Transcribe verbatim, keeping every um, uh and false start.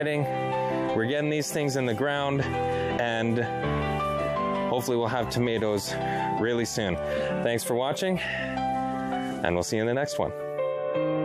We're getting these things in the ground, and hopefully we'll have tomatoes really soon. Thanks for watching, and we'll see you in the next one.